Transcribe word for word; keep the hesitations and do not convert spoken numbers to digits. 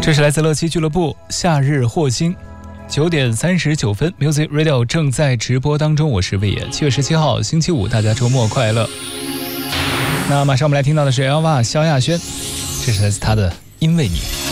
这是来自乐七俱乐部夏日惑星。九点三十九分 Music Radio 正在直播当中，我是魏野。七月十七号星期五，大家周末快乐。那马上我们来听到的是 Elva 萧亚轩，这是来自他的因为你。